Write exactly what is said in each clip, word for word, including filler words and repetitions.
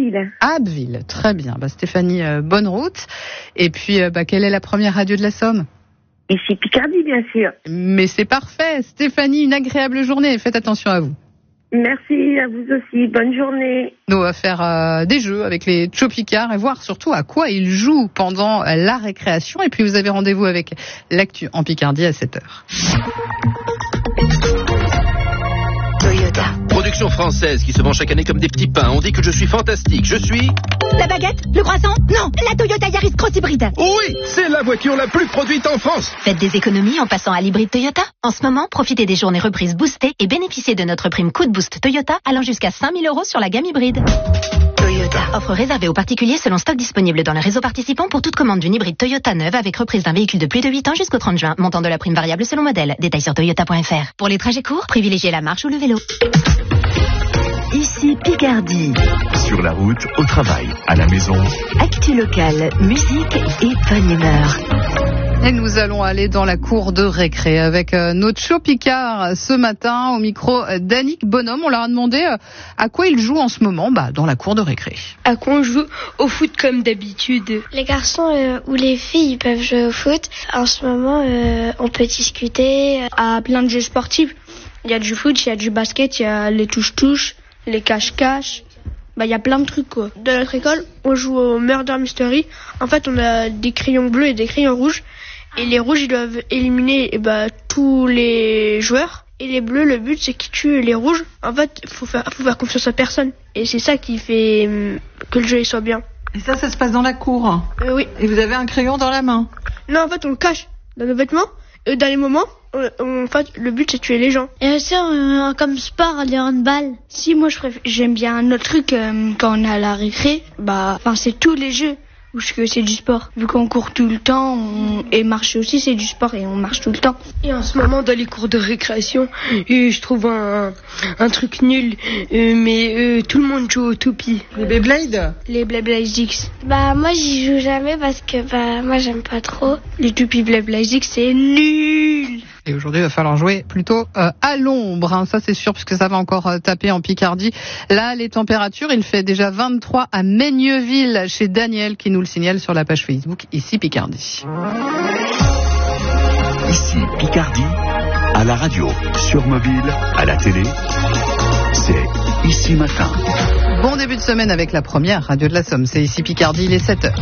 Abbeville. Abbeville, très bien. Bah, Stéphanie, euh, bonne route. Et puis, euh, bah, quelle est la première radio de la Somme ? Ici Picardie, bien sûr. Mais c'est parfait. Stéphanie, une agréable journée. Faites attention à vous. Merci à vous aussi. Bonne journée. Nous, on va faire euh, des jeux avec les Tchopicards et voir surtout à quoi ils jouent pendant euh, la récréation. Et puis, vous avez rendez-vous avec l'actu en Picardie à sept heures. Toyota. Production française qui se vend chaque année comme des petits pains. On dit que je suis fantastique. Je suis... La baguette, le croissant, non, la Toyota Yaris Cross hybride. Oui, c'est la voiture la plus produite en France. Faites des économies en passant à l'hybride Toyota. En ce moment, profitez des journées reprises boostées et bénéficiez de notre prime coup de boost Toyota allant jusqu'à cinq mille euros sur la gamme hybride. Toyota. Offre réservée aux particuliers selon stock disponible dans le réseau participant pour toute commande d'une hybride Toyota neuve avec reprise d'un véhicule de plus de huit ans jusqu'au trente juin. Montant de la prime variable selon modèle. Détails sur toyota point f r. Pour les trajets courts, privilégiez la marche ou le vélo. Ici Picardie. Sur la route, au travail, à la maison. Actu locale, musique et bonne humeur. Et nous allons aller dans la cour de récré avec euh, notre Tchopicards ce matin au micro d'Annick Bonhomme. On leur a demandé euh, à quoi ils jouent en ce moment bah, dans la cour de récré. À quoi on joue? Au foot comme d'habitude. Les garçons euh, ou les filles ils peuvent jouer au foot. En ce moment, euh, on peut discuter. À plein de jeux sportifs. Il y a du foot, il y a du basket, il y a les touche-touche, les cache-cache. Bah, il y a plein de trucs, quoi. Dans notre école, on joue au Murder Mystery. En fait, on a des crayons bleus et des crayons rouges. Et les rouges, ils doivent éliminer eh bah, tous les joueurs. Et les bleus, le but, c'est qu'ils tuent les rouges. En fait, il faut faire, faut faire confiance à personne. Et c'est ça qui fait hum, que le jeu il soit bien. Et ça, ça se passe dans la cour euh, Oui. Et vous avez un crayon dans la main? Non, en fait, on le cache dans nos vêtements. Et dans les moments, on, on, en fait, le but, c'est de tuer les gens. Et ça, euh, comme sport, le handball. Si, moi, je préfère, j'aime bien un autre truc euh, quand on est à la récré. Bah, enfin, c'est tous les jeux. Parce que c'est du sport. Vu qu'on court tout le temps, on... et marcher aussi, c'est du sport et on marche tout le temps. Et en ce moment, dans les cours de récréation, euh, je trouve un, un truc nul, euh, mais euh, tout le monde joue aux toupies. Les Beyblade? Les Beyblade X. Bah, moi, j'y joue jamais parce que, bah, moi, j'aime pas trop. Les toupies Beyblade X, c'est nul. Et aujourd'hui, il va falloir jouer plutôt euh, à l'ombre, hein, ça c'est sûr, puisque ça va encore euh, taper en Picardie. Là, les températures, il fait déjà vingt-trois à Meigneville, chez Daniel, qui nous le signale sur la page Facebook, ici Picardie. Ici Picardie, à la radio, sur mobile, à la télé, c'est Ici Matin. Bon début de semaine avec la première radio de la Somme, c'est ici Picardie, il est sept heures.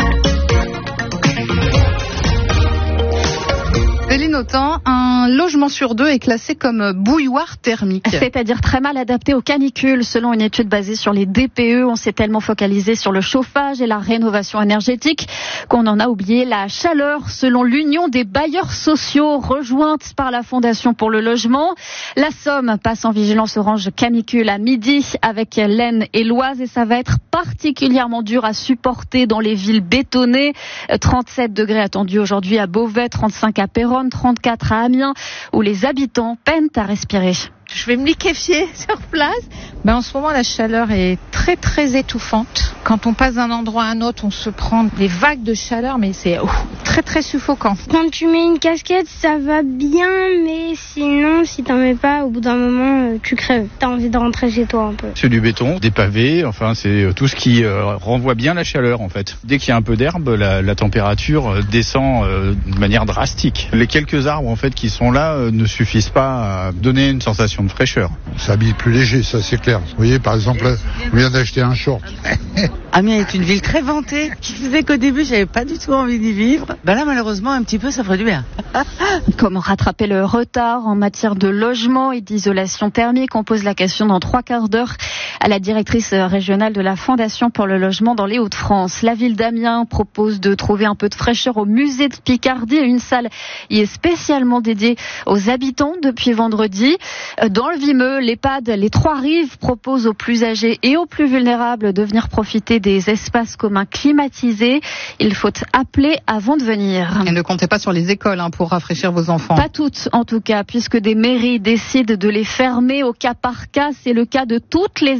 Céline Autain, un logement sur deux est classé comme bouilloire thermique. C'est-à-dire très mal adapté aux canicules. Selon une étude basée sur les D P E, on s'est tellement focalisé sur le chauffage et la rénovation énergétique qu'on en a oublié la chaleur. Selon l'Union des bailleurs sociaux, rejointe par la Fondation pour le logement, la Somme passe en vigilance orange canicule à midi avec l'Aisne et l'Oise et ça va être particulièrement dur à supporter dans les villes bétonnées. trente-sept degrés attendus aujourd'hui à Beauvais, trente-cinq à Péronne, trente-quatre à Amiens, où les habitants peinent à respirer. Je vais me liquéfier sur place. Mais en ce moment, la chaleur est très très étouffante. Quand on passe d'un endroit à un autre, on se prend des vagues de chaleur, mais c'est oh, très très suffocant. Quand tu mets une casquette, ça va bien, mais sinon, si t'en mets pas, au bout d'un moment, tu crèves. T'as envie de rentrer chez toi un peu. C'est du béton, des pavés, enfin c'est tout ce qui euh, renvoie bien la chaleur en fait. Dès qu'il y a un peu d'herbe, la, la température descend euh, de manière drastique. Les quelques arbres en fait qui sont là euh, ne suffisent pas à donner une sensation de fraîcheur. On s'habille plus léger, ça c'est clair. Vous voyez, par exemple, là, on vient d'acheter un short. Amiens est une ville très vantée, qui faisait qu'au début, j'avais pas du tout envie d'y vivre. Ben là, malheureusement, un petit peu, ça ferait du bien. Comment rattraper le retard en matière de logement et d'isolation thermique? On pose la question dans trois quarts d'heure à la directrice régionale de la Fondation pour le logement dans les Hauts-de-France. La ville d'Amiens propose de trouver un peu de fraîcheur au musée de Picardie. Une salle y est spécialement dédiée aux habitants depuis vendredi. Dans le Vimeux, l'EHPAD Les Trois Rives propose aux plus âgés et aux plus vulnérables de venir profiter des espaces communs climatisés. Il faut appeler avant de venir. Et ne comptez pas sur les écoles hein, pour rafraîchir vos enfants. Pas toutes, en tout cas, puisque des mairies décident de les fermer au cas par cas. C'est le cas de toutes les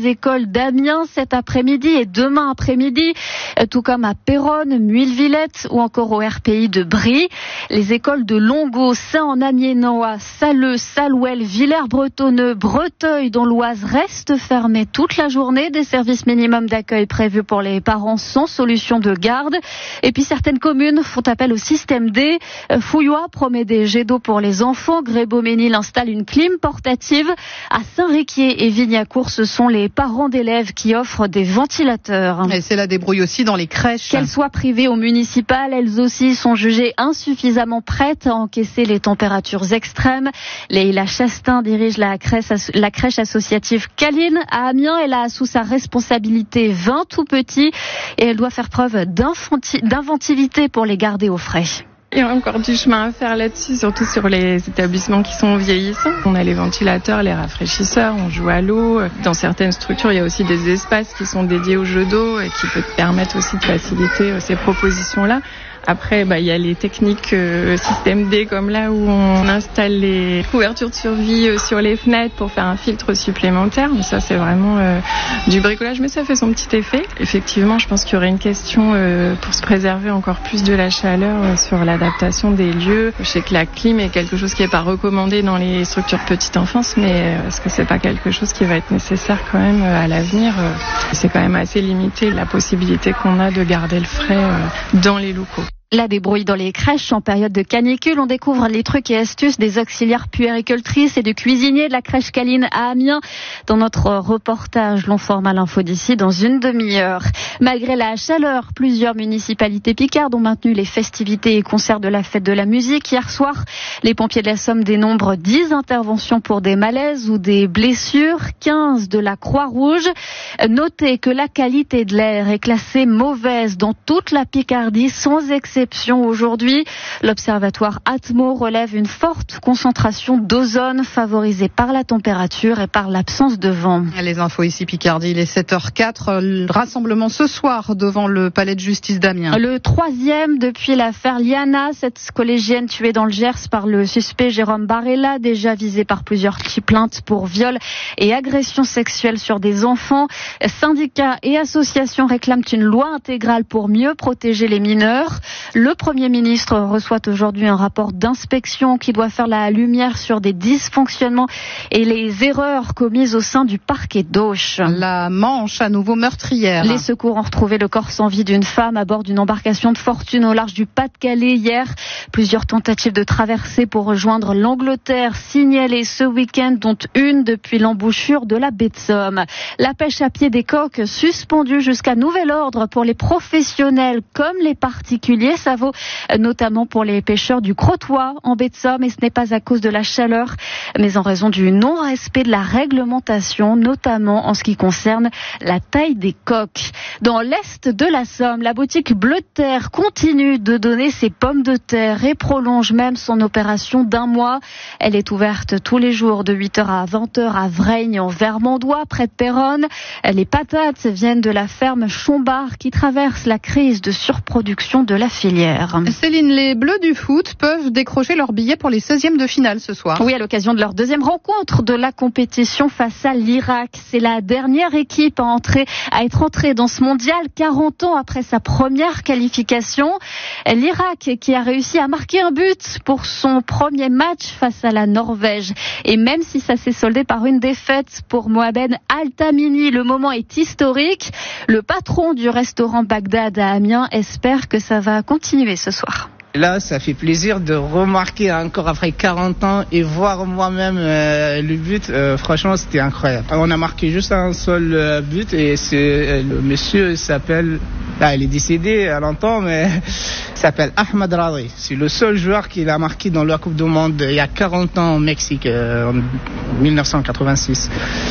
écoles d'Amiens cet après-midi et demain après-midi, tout comme à Péronne, Muille-Villette ou encore au R P I de Brie. Les écoles de Longo, Saint-en-Amiénois, Salleux, Salouel, Villers-Bretonneux, Breteuil dans l'Oise restent fermées toute la journée. Des services minimums d'accueil prévus pour les parents sans solution de garde. Et puis certaines communes font appel au système D. Fouillois promet des jets d'eau pour les enfants. Grébauménil installe une clim portative. À Saint-Riquier et Vignacourt, ce sont les parents d'élèves qui offrent des ventilateurs. Et c'est la débrouille aussi dans les crèches. Qu'elles soient privées ou municipales, elles aussi sont jugées insuffisamment prêtes à encaisser les températures extrêmes. Leïla Chastain dirige la crèche, la crèche associative Caline à Amiens. Elle a sous sa responsabilité vingt tout petits et elle doit faire preuve d'inventivité pour les garder au frais. Il y a encore du chemin à faire là-dessus, surtout sur les établissements qui sont vieillissants. On a les ventilateurs, les rafraîchisseurs, on joue à l'eau. Dans certaines structures, il y a aussi des espaces qui sont dédiés aux jeux d'eau et qui peuvent permettre aussi de faciliter ces propositions-là. Après, bah, il y a les techniques euh, système D, comme là où on installe les couvertures de survie euh, sur les fenêtres pour faire un filtre supplémentaire. Mais ça, c'est vraiment euh, du bricolage, mais ça fait son petit effet. Effectivement, je pense qu'il y aurait une question euh, pour se préserver encore plus de la chaleur euh, sur l'adaptation des lieux. Je sais que la clim est quelque chose qui n'est pas recommandé dans les structures petite enfance, mais euh, est-ce que c'est pas quelque chose qui va être nécessaire quand même euh, à l'avenir euh, C'est quand même assez limité la possibilité qu'on a de garder le frais euh, dans les locaux. La débrouille dans les crèches en période de canicule. On découvre les trucs et astuces des auxiliaires puéricultrices et de cuisiniers de la crèche Caline à Amiens dans notre reportage Long format l'info d'ici dans une demi-heure. Malgré la chaleur, plusieurs municipalités picardes ont maintenu les festivités et concerts de la fête de la musique. Hier soir, les pompiers de la Somme dénombrent dix interventions pour des malaises ou des blessures, quinze de la Croix-Rouge. Notez que la qualité de l'air est classée mauvaise dans toute la Picardie sans exception. Aujourd'hui, l'observatoire Atmo relève une forte concentration d'ozone favorisée par la température et par l'absence de vent. Les infos ici Picardie, il est sept heures quatre. Le rassemblement ce soir devant le palais de justice d'Amiens. Le troisième depuis l'affaire Liana, cette collégienne tuée dans le Gers par le suspect Jérôme Barella, déjà visé par plusieurs plaintes pour viol et agression sexuelle sur des enfants. Syndicats et associations réclament une loi intégrale pour mieux protéger les mineurs. Le Premier ministre reçoit aujourd'hui un rapport d'inspection qui doit faire la lumière sur des dysfonctionnements et les erreurs commises au sein du parquet d'Auch. La Manche, à nouveau meurtrière. Les secours ont retrouvé le corps sans vie d'une femme à bord d'une embarcation de fortune au large du Pas-de-Calais hier. Plusieurs tentatives de traversée pour rejoindre l'Angleterre signalées ce week-end, dont une depuis l'embouchure de la baie de Somme. La pêche à pied des coques suspendue jusqu'à nouvel ordre pour les professionnels comme les particuliers. Ça vaut notamment pour les pêcheurs du Crotoy en baie de Somme, et ce n'est pas à cause de la chaleur, mais en raison du non-respect de la réglementation, notamment en ce qui concerne la taille des coques. Dans l'est de la Somme, la boutique Bleu de Terre continue de donner ses pommes de terre et prolonge même son opération d'un mois. Elle est ouverte tous les jours de huit heures à vingt heures à Vreigne en Vermandois, près de Péronne. Les patates viennent de la ferme Chombard qui traverse la crise de surproduction de la filière. Céline, les Bleus du foot peuvent décrocher leur billet pour les seizièmes de finale ce soir. Oui, à l'occasion de leur deuxième rencontre de la compétition face à l'Irak. C'est la dernière équipe à, entrer, à être entrée dans ce mondial quarante ans après sa première qualification. L'Irak qui a réussi à marquer un but pour son premier match face à la Norvège. Et même si ça s'est soldé par une défaite pour Mohamed Al-Tamimi, le moment est historique. Le patron du restaurant Bagdad à Amiens espère que ça va continuer ce soir. Là, ça fait plaisir de remarquer encore après quarante ans et voir moi-même euh, le but. Euh, franchement, c'était incroyable. On a marqué juste un seul euh, but et c'est euh, le monsieur s'appelle, là, il est décédé à longtemps, mais il s'appelle Ahmed Radi. C'est le seul joueur qui a marqué dans la Coupe du Monde il y a quarante ans au Mexique, euh, en dix-neuf cent quatre-vingt-six.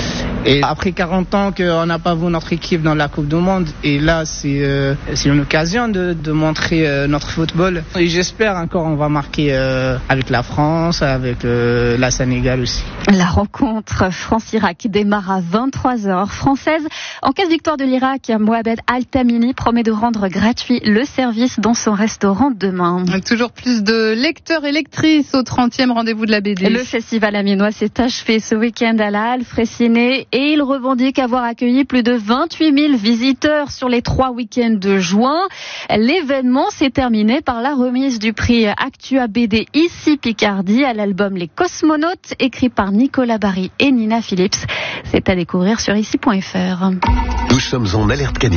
Et après quarante ans qu'on n'a pas vu notre équipe dans la Coupe du Monde, et là c'est, euh, c'est une occasion de, de montrer euh, notre football. Et j'espère encore on va marquer euh, avec la France, avec euh, la Sénégal aussi. La rencontre France-Irak démarre à vingt-trois heures française. En cas de victoire de l'Irak, Mohamed Al-Tamimi promet de rendre gratuit le service dans son restaurant demain. Toujours plus de lecteurs et lectrices au trentième rendez-vous de la B D. Le festival amiénois s'est achevé ce week-end à la Halle Fraissinet. et il revendique avoir accueilli plus de vingt-huit mille visiteurs sur les trois week-ends de juin. L'événement s'est terminé par la remise du prix Actua B D Ici Picardie à l'album Les Cosmonautes, écrit par Nicolas Barry et Nina Phillips. C'est à découvrir sur ici point f r. Nous sommes en alerte canine.